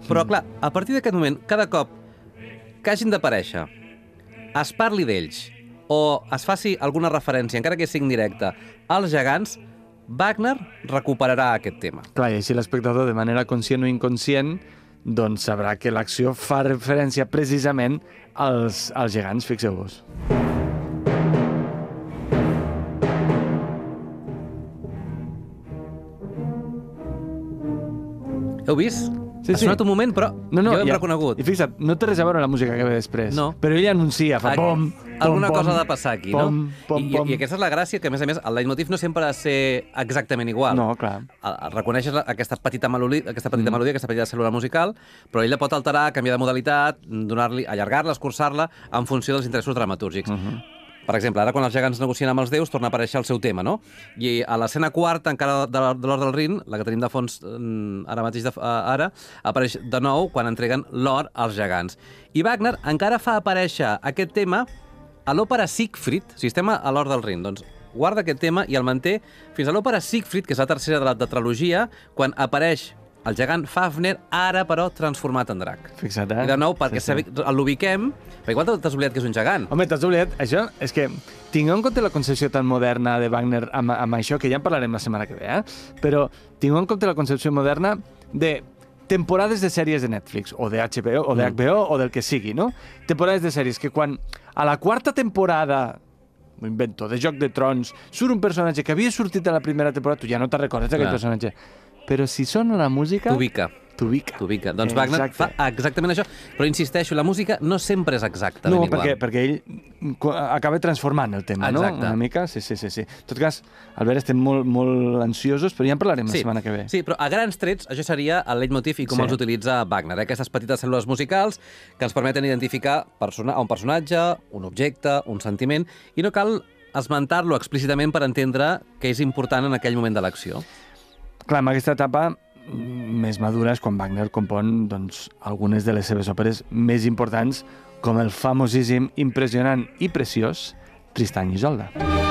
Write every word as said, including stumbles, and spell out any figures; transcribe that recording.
Però, clar, a partir d'aquest moment, cada cop que hagin d'aparèixer, es parli d'ells o es faci alguna referència, encara que sigui indirecta, als gegants, Wagner recuperarà aquest tema. Clar, i així l'espectador, de manera conscient o inconscient, doncs sabrà que l'acció fa referència precisament als, als gegants, fixeu-vos. Heu vist? Sí, ha sí. sonat un moment, però No, no, jo ho hem ja, reconegut. I fixa't, no té res a veure la música que ve després. No. Però ell anuncia, fa pom, pom, Alguna pom, cosa ha de passar aquí, pom, no? Pom, I, pom. I aquesta és la gràcia, que a més a més el leitmotiv no sempre ha de ser exactament igual. No, clar. El, el reconeixes la- aquesta petita melodia, aquesta petita mm. melodia, aquesta petita cèl·lula musical, però ell la pot alterar, canviar de modalitat, donar-li, allargar-la, escurçar-la, en funció dels interessos dramatúrgics. Uh -huh. Per exemple, ara quan els gegants negocien amb els déus torna a aparèixer el seu tema, no? I a l'escena quarta, encara de, de l'or del Rin, la que tenim de fons mm, ara mateix, de, uh, ara, apareix de nou quan entreguen l'or als gegants. I Wagner encara fa aparèixer aquest tema a l'òpera Siegfried, si estem a l'or del Rin, doncs guarda aquest tema i el manté fins a l'òpera Siegfried, que és la tercera de la tetralogia, quan apareix el gegant Fafner, ara, però, transformat en drac. Fixa't, eh? I de nou, perquè Sí, sí. sí, l'ubiquem, perquè igual t'has oblidat que és un gegant. Home, t'has oblidat, això és que tingueu en compte la concepció tan moderna de Wagner amb, amb això, que ja en parlarem la setmana que ve, eh? Però tingueu en compte la concepció moderna de temporades de sèries de Netflix, o de H B O, o de H B O, o del que sigui, no? Temporades de sèries que quan a la quarta temporada, m'ho invento, de Joc de Trons, surt un personatge que havia sortit a la primera temporada, tu ja no te'n recordes d'aquell Clar. personatge. Però si sona la música... T'ubica. T'ubica. T'ubica. Doncs Wagner Exacte. fa exactament això. Però insisteixo, la música no sempre és exactament No, igual. perquè, perquè ell co- acaba transformant el tema, Exacte. no? Una mica, sí, sí, sí, sí. En tot cas, Albert, estem molt, molt ansiosos, però ja en parlarem la setmana que ve. Sí, però a grans trets això seria el leitmotiv i com Sí. els utilitza Wagner. Eh? Aquestes petites cèl·lules musicals que ens permeten identificar persona, un personatge, un objecte, un sentiment, i no cal esmentar-lo explícitament per entendre que és important en aquell moment de l'acció. Clar, en aquesta etapa més madura és quan Wagner compon doncs, algunes de les seves òperes més importants, com el famosíssim, impressionant i preciós Tristany i Isolda.